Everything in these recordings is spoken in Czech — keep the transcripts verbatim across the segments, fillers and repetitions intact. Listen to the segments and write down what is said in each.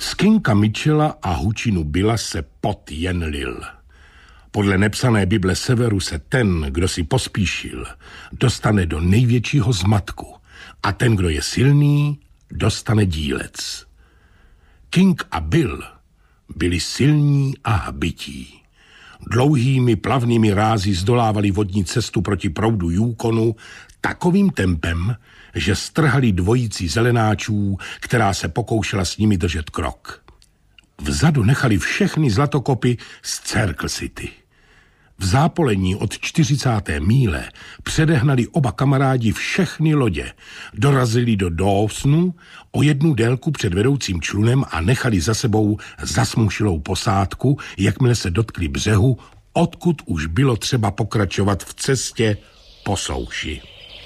Z Kinga Mitchella a Hučinu Billa se pot jen lil. Podle nepsané Bible Severu se ten, kdo si pospíšil, dostane do největšího zmatku a ten, kdo je silný, dostane dílec. King a Bill byli silní a hbití. Dlouhými plavnými rázy zdolávali vodní cestu proti proudu Yukonu takovým tempem, že strhali dvojici zelenáčů, která se pokoušela s nimi držet krok. Vzadu nechali všechny zlatokopy z Circle City. V zápolení od čtyřicáté míle předehnali oba kamarádi všechny lodě, dorazili do Dawsonu o jednu délku před vedoucím člunem a nechali za sebou zasmušilou posádku, jakmile se dotkli břehu, odkud už bylo třeba pokračovat v cestě po souši.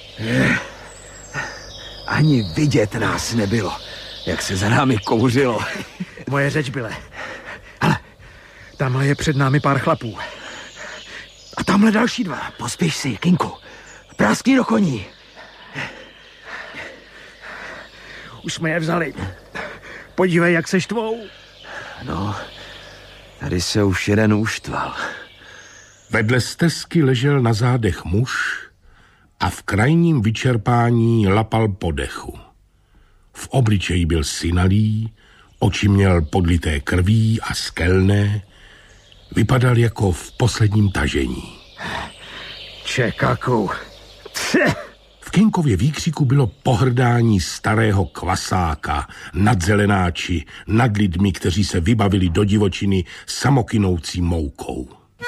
Ani vidět nás nebylo, jak se za námi kouřilo. Moje řeč, Bille. Hele, tamhle je před námi pár chlapů. A tamhle další dva. Pospěš si, Kinku. Práskni do koní. Už jsme je vzali. Podívej, jak se štvou. No, tady se už jeden uštval. Vedle stezky ležel na zádech muž a v krajním vyčerpání lapal po dechu. V obličeji byl synalý, oči měl podlité krví a skelné, vypadal jako v posledním tažení. Čekaku. V Kingově výkřiku bylo pohrdání starého kvasáka nad zelenáči, nad lidmi, kteří se vybavili do divočiny samokynoucí moukou.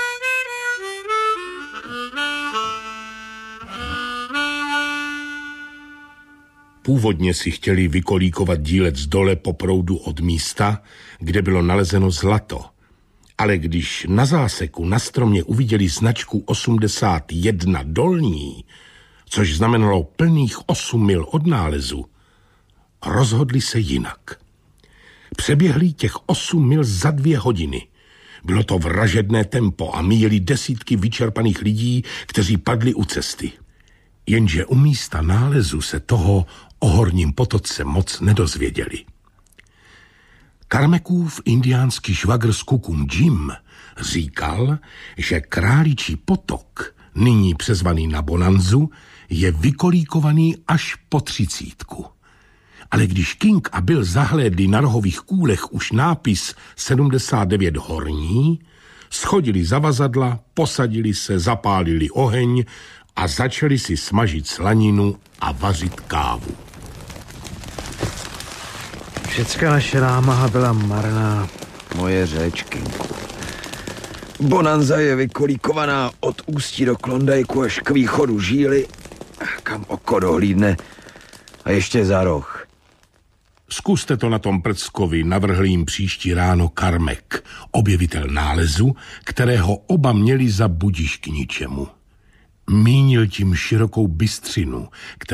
Původně si chtěli vykolíkovat dílec dole po proudu od místa, kde bylo nalezeno zlato. Ale když na záseku na stromě uviděli značku osmdesát jedna dolní, což znamenalo plných osm mil od nálezu, rozhodli se jinak. Přeběhli těch osm mil za dvě hodiny. Bylo to vražedné tempo a míjeli desítky vyčerpaných lidí, kteří padli u cesty. Jenže u místa nálezu se toho o horním potoce moc nedozvěděli. Karmekův indiánský švagr s kukum Jim říkal, že Králičí potok, nyní přezvaný na Bonanzu, je vykolíkovaný až po třicítku. Ale když King a Bill zahlédli na rohových kůlech už nápis sedmdesát devět horní, schodili zavazadla, posadili se, zapálili oheň a začali si smažit slaninu a vařit kávu. Všecká naše námaha byla marná. Moje řeč, Kinku. Bonanza je vykolíkovaná od ústí do Klondajku až k východu žíly, kam oko dohlídne, a ještě za roh. Zkuste to na tom prckovi, navrhl jim příští ráno Karmek, objevitel nálezu, kterého oba měli za budiž k ničemu. Mínil tím širokou bystřinu,